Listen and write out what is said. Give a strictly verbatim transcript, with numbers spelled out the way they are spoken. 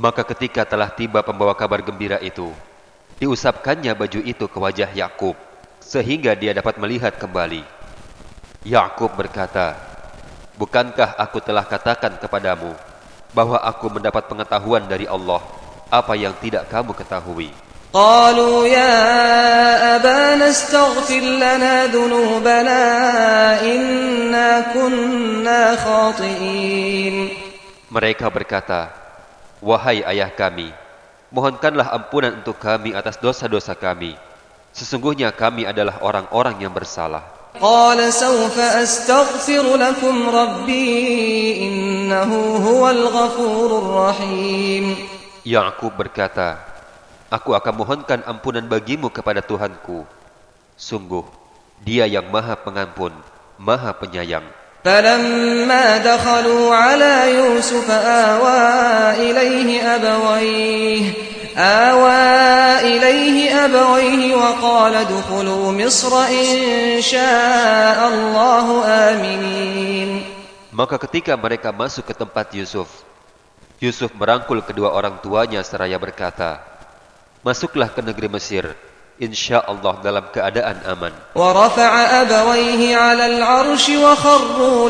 Maka ketika telah tiba pembawa kabar gembira itu, diusapkannya baju itu ke wajah Yakub, sehingga dia dapat melihat kembali. Yakub berkata, "Bukankah aku telah katakan kepadamu bahwa aku mendapat pengetahuan dari Allah apa yang tidak kamu ketahui?" قالوا يا أبانا استغفر لنا ذنوبنا إنا كنا خاطئين. Mereka berkata, "Wahai ayah kami, mohonkanlah ampunan untuk kami atas dosa-dosa kami. Sesungguhnya kami adalah orang-orang yang bersalah." قال سوف أستغفر لكم ربي إنه هو الغفور الرحيم. Yakub berkata, "Aku akan mohonkan ampunan bagimu kepada Tuhanku. Sungguh, Dia yang Maha Pengampun, Maha Penyayang." فلما دخلوا على يوسف آوى إليه أبويه آوى إليه أبويه وقال ادخلوا مصر إن شاء الله آمنين. Maka ketika mereka masuk ke tempat Yusuf, Yusuf merangkul kedua orang tuanya seraya berkata, "Masuklah ke negeri Mesir, insya Allah dalam keadaan aman." ورفع أبويه على العرش وخروا